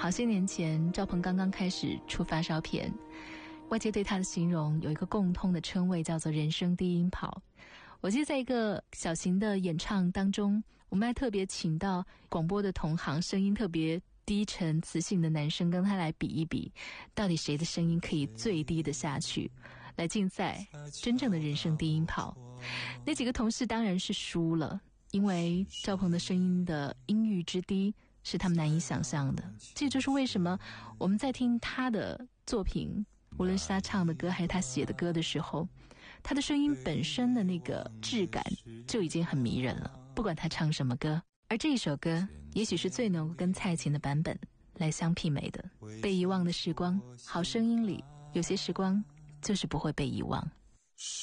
好些年前，赵鹏刚刚开始出发烧片，外界对他的形容有一个共通的称谓，叫做人声低音炮。我记得在一个小型的演唱当中，我们还特别请到广播的同行，声音特别低沉磁性的男生跟他来比一比，到底谁的声音可以最低的下去，来竞赛真正的人声低音炮。那几个同事当然是输了，因为赵鹏的声音的音域之低是他们难以想象的。这就是为什么我们在听他的作品，无论是他唱的歌还是他写的歌的时候，他的声音本身的那个质感就已经很迷人了，不管他唱什么歌。而这一首歌也许是最能够跟蔡琴的版本来相媲美的。被遗忘的时光，好声音里有些时光就是不会被遗忘。